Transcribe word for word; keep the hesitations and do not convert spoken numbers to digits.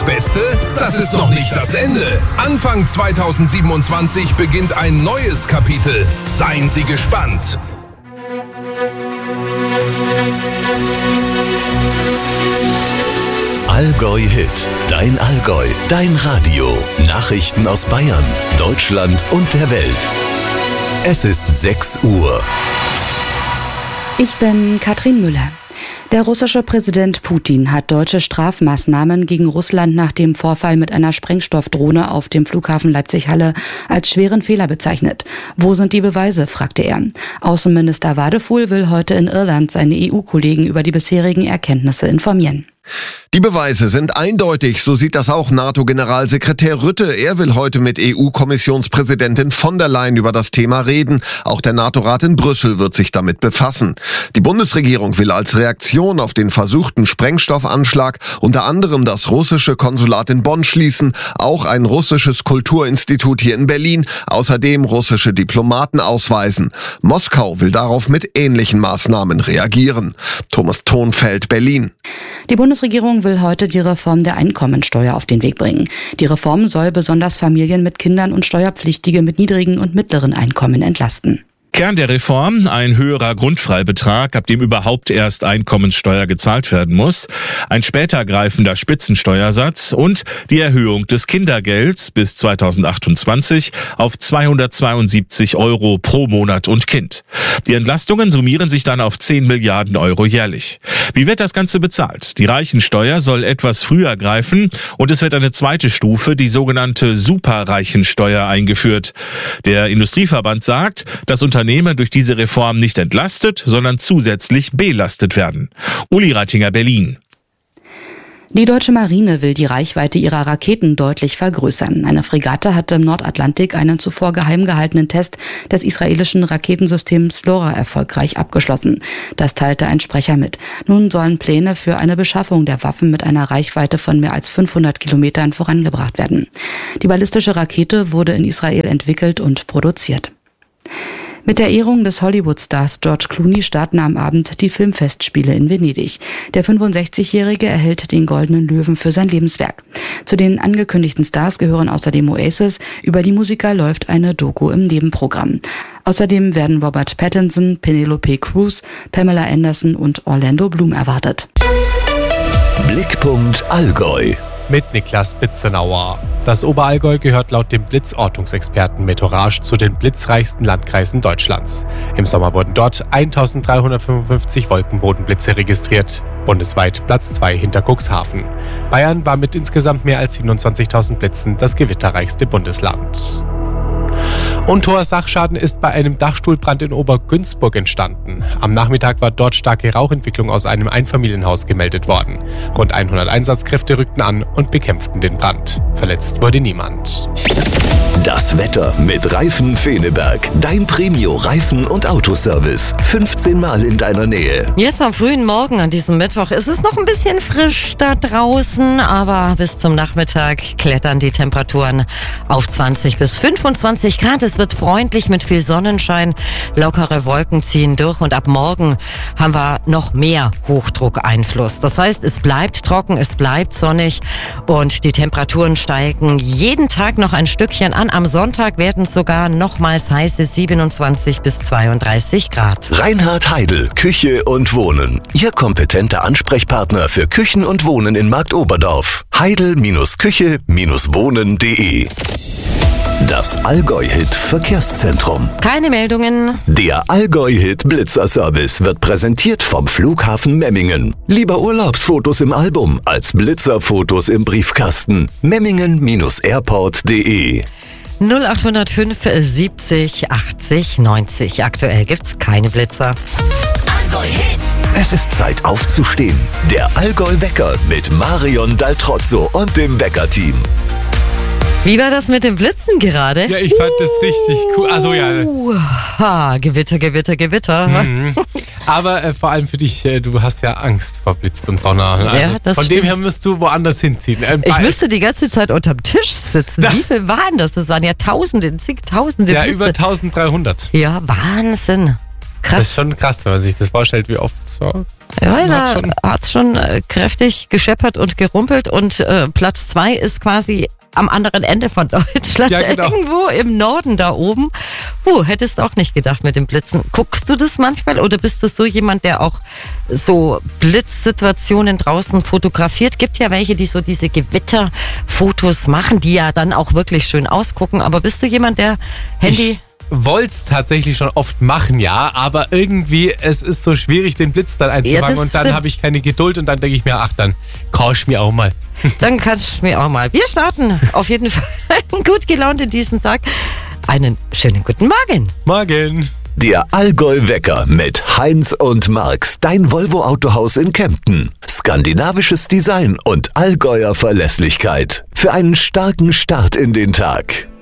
Beste? Das ist noch nicht das Ende. Anfang zweitausendsiebenundzwanzig beginnt ein neues Kapitel. Seien Sie gespannt. Allgäu Hit, dein Allgäu, dein Radio. Nachrichten aus Bayern, Deutschland und der Welt. Es ist sechs Uhr. Ich bin Katrin Müller. Der russische Präsident Putin hat deutsche Strafmaßnahmen gegen Russland nach dem Vorfall mit einer Sprengstoffdrohne auf dem Flughafen Leipzig-Halle als schweren Fehler bezeichnet. Wo sind die Beweise, fragte er. Außenminister Wadefuhl will heute in Irland seine E U-Kollegen über die bisherigen Erkenntnisse informieren. Die Beweise sind eindeutig, so sieht das auch NATO-Generalsekretär Rutte. Er will heute mit E U-Kommissionspräsidentin von der Leyen über das Thema reden. Auch der NATO-Rat in Brüssel wird sich damit befassen. Die Bundesregierung will als Reaktion auf den versuchten Sprengstoffanschlag unter anderem das russische Konsulat in Bonn schließen, auch ein russisches Kulturinstitut hier in Berlin, außerdem russische Diplomaten ausweisen. Moskau will darauf mit ähnlichen Maßnahmen reagieren. Thomas Thonfeld, Berlin. Die Bundesregierung will heute die Reform der Einkommensteuer auf den Weg bringen. Die Reform soll besonders Familien mit Kindern und Steuerpflichtige mit niedrigen und mittleren Einkommen entlasten. Kern der Reform, ein höherer Grundfreibetrag, ab dem überhaupt erst Einkommenssteuer gezahlt werden muss, ein später greifender Spitzensteuersatz und die Erhöhung des Kindergelds bis zweitausendachtundzwanzig auf zweihundertzweiundsiebzig Euro pro Monat und Kind. Die Entlastungen summieren sich dann auf zehn Milliarden Euro jährlich. Wie wird das Ganze bezahlt? Die Reichensteuer soll etwas früher greifen und es wird eine zweite Stufe, die sogenannte Superreichensteuer, eingeführt. Der Industrieverband sagt, dass Unternehmen durch diese Reform nicht entlastet, sondern zusätzlich belastet werden. Uli Reitinger, Berlin. Die deutsche Marine will die Reichweite ihrer Raketen deutlich vergrößern. Eine Fregatte hatte im Nordatlantik einen zuvor geheim gehaltenen Test des israelischen Raketensystems Slora erfolgreich abgeschlossen. Das teilte ein Sprecher mit. Nun sollen Pläne für eine Beschaffung der Waffen mit einer Reichweite von mehr als fünfhundert Kilometern vorangebracht werden. Die ballistische Rakete wurde in Israel entwickelt und produziert. Mit der Ehrung des Hollywood-Stars George Clooney starten am Abend die Filmfestspiele in Venedig. Der fünfundsechzigjährige erhält den Goldenen Löwen für sein Lebenswerk. Zu den angekündigten Stars gehören außerdem Oasis. Über die Musiker läuft eine Doku im Nebenprogramm. Außerdem werden Robert Pattinson, Penelope Cruz, Pamela Anderson und Orlando Bloom erwartet. Blickpunkt Allgäu. Mit Niklas Bitzenauer. Das Oberallgäu gehört laut dem Blitzortungsexperten Meteorage zu den blitzreichsten Landkreisen Deutschlands. Im Sommer wurden dort eintausenddreihundertfünfundfünfzig Wolkenbodenblitze registriert. Bundesweit Platz zwei hinter Cuxhaven. Bayern war mit insgesamt mehr als siebenundzwanzigtausend Blitzen das gewitterreichste Bundesland. Unhoher Sachschaden ist bei einem Dachstuhlbrand in Obergünzburg entstanden. Am Nachmittag war dort starke Rauchentwicklung aus einem Einfamilienhaus gemeldet worden. Rund hundert Einsatzkräfte rückten an und bekämpften den Brand. Verletzt wurde niemand. Das Wetter mit Reifen Feneberg. Dein Premio-Reifen- und Autoservice. fünfzehn Mal in deiner Nähe. Jetzt am frühen Morgen an diesem Mittwoch ist es noch ein bisschen frisch da draußen, aber bis zum Nachmittag klettern die Temperaturen auf zwanzig bis fünfundzwanzig Grad. Es wird freundlich mit viel Sonnenschein. Lockere Wolken ziehen durch und ab morgen haben wir noch mehr Hochdruckeinfluss. Das heißt, es bleibt trocken, es bleibt sonnig und die Temperaturen steigen jeden Tag noch ein Stückchen an. Am Sonntag werden es sogar nochmals heiße siebenundzwanzig bis zweiunddreißig Grad. Reinhard Heidel, Küche und Wohnen. Ihr kompetenter Ansprechpartner für Küchen und Wohnen in Marktoberdorf. heidel Küche Wohnen punkt de. Das Allgäu-Hit Verkehrszentrum. Keine Meldungen. Der Allgäu-Hit Blitzerservice wird präsentiert vom Flughafen Memmingen. Lieber Urlaubsfotos im Album als Blitzerfotos im Briefkasten. Memmingen Airport punkt de. null acht null fünf siebzig achtzig neunzig. Aktuell gibt's keine Blitzer. Allgäu-Hit. Es ist Zeit aufzustehen. Der Allgäu-Wecker mit Marion Daltrozzo und dem Wecker-Team. Wie war das mit den Blitzen gerade? Ja, ich fand das richtig cool. Also ja. Uh, ha, Gewitter, Gewitter, Gewitter. Mhm. Aber äh, vor allem für dich, äh, du hast ja Angst vor Blitz und Donner. Also ja, das von stimmt. dem her müsst du woanders hinziehen. Äh, ich müsste die ganze Zeit unterm Tisch sitzen. Da. Wie viel waren das? Das waren ja Tausende, zigtausende Ja, Blitze. über eintausenddreihundert. Ja, Wahnsinn. Krass. Das ist schon krass, wenn man sich das vorstellt, wie oft so Ja, da hat es schon äh, kräftig gescheppert und gerumpelt und äh, Platz zwei ist quasi am anderen Ende von Deutschland, ja, genau. Irgendwo im Norden da oben. Puh, hättest auch nicht gedacht mit den Blitzen. Guckst du das manchmal oder bist du so jemand, der auch so Blitzsituationen draußen fotografiert? Gibt ja welche, die so diese Gewitterfotos machen, die ja dann auch wirklich schön ausgucken. Aber bist du jemand, der Handy... Ich wollte es tatsächlich schon oft machen, ja, aber irgendwie, es ist so schwierig, den Blitz dann einzufangen Ja, und dann stimmt. habe ich keine Geduld und dann denke ich mir, ach, dann kausch mir auch mal. Dann kannst du mir auch mal. Wir starten auf jeden Fall gut gelaunt in diesen Tag. Einen schönen guten Morgen. Morgen. Der Allgäu-Wecker mit Heinz und Marx, dein Volvo-Autohaus in Kempten. Skandinavisches Design und Allgäuer Verlässlichkeit. Für einen starken Start in den Tag.